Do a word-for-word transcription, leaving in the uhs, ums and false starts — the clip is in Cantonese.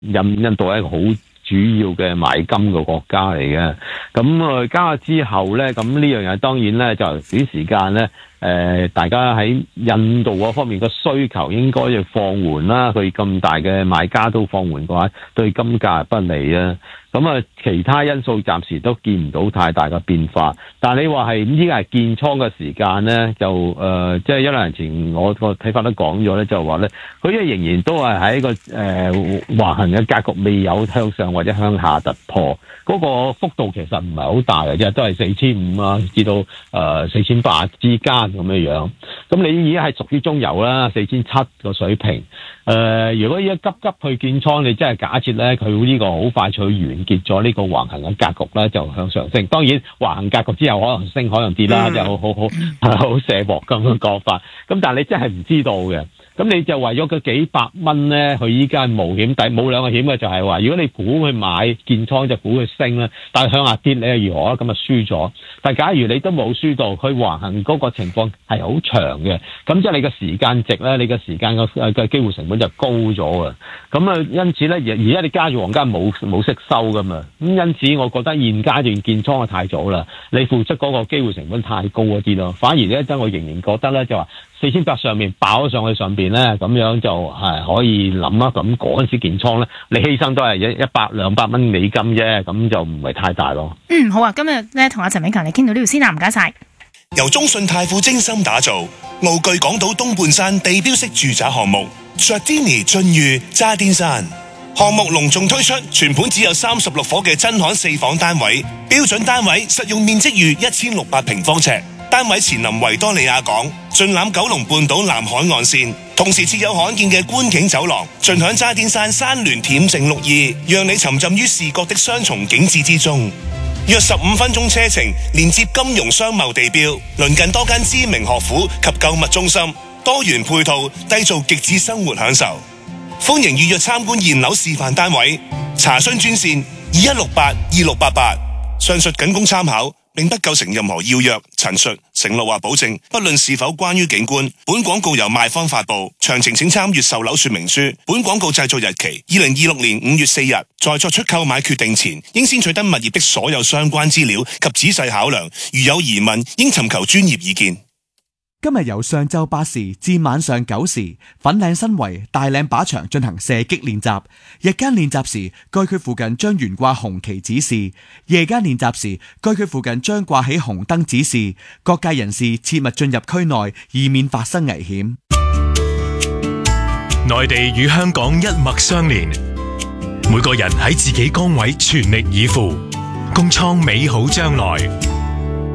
印印度係一個好主要嘅買金嘅國家嚟嘅。咁啊加之後咧，咁呢樣嘢當然咧就短時間咧，誒、呃、大家喺印度嗰方面嘅需求應該要放緩啦。佢咁大嘅買家都放緩嘅話，對金價係不利啊。咁啊，其他因素暫時都見唔到太大嘅變化。但係你話係依家係建倉嘅時間咧，就誒、呃，即係一兩年前我個睇法都講咗咧，就話咧，佢仍然都係喺一個誒橫行嘅格局，未有向上或者向下突破。嗰、那個幅度其實唔係好大嘅啫，都係四千五啊，至到誒四千八之間咁樣樣。咁你已經係屬於中游啦，四千七個水平。誒、呃，如果依家急急去建倉，你真係假設咧，佢呢個好快脆完結咗呢個橫行嘅格局咧，就向上升。當然橫行格局之後可能升，可能跌啦，就好好好好射博咁嘅講法。咁但係你真係唔知道嘅。咁你就為咗佢幾百蚊咧，佢依家冒險底冇兩個險嘅，就係話如果你估佢買建倉就估佢升啦，但係向下跌你又如何啊？咁啊輸咗。但係假如你都冇輸到，佢橫行嗰個情況係好長嘅，咁即係你嘅時間值咧，你嘅時間嘅嘅機會成本就高咗啊。咁啊，因此咧而而家你加住皇家冇冇息收噶嘛，咁因此我覺得現階段建倉啊太早啦，你付出嗰個機會成本太高一啲咯。反而咧，真我仍然覺得咧就話四千八上面爆咗上去上邊咧，咁樣就係可以諗啦。咁嗰陣時建倉咧，你犧牲都係一一百兩百蚊美金啫，咁就唔係太大咯。 嗯，好啊，今日咧同阿陳炳強你傾到呢度先啦，唔該晒。 由中信泰富精心打造，傲具港島東半山地標式住宅項目 Giardini 駿譽渣甸山項目隆重推出，全盤只有三十六伙嘅真罕四房單位，標準單位實用面積逾一千六百平方尺。單位前臨維多利亞港，盡覽九龍半島南海岸線，同時設有罕見嘅觀景走廊，盡享渣甸山山巒恬靜綠意，讓你沉浸於視覺的雙重景致之中。約十五分鐘車程，連接金融商貿地標，鄰近多間知名學府及購物中心，多元配套，締造極致生活享受。歡迎預約參觀現樓示範單位，查詢專線二一六八二六八八。上述僅供參考，並不構成任何要約、陳述、承諾或保證，不論是否關於景觀。本廣告由賣方發布，詳情請參閱售樓說明書。本廣告製作日期二零二六年五月四日。在作出購買決定前，應先取得物業的所有相關資料及仔細考量。如有疑問，應尋求專業意見。 今日由上晝八時至晚上九時，粉嶺新圍大嶺靶場進行射擊練習。日間練習時，該區附近將懸掛紅旗指示；夜間練習時，該區附近將掛起紅燈指示。各界人士切勿進入區內，以免發生危險。 內地與香港一脈相連，每個人喺自己崗位全力以赴，共創美好將來。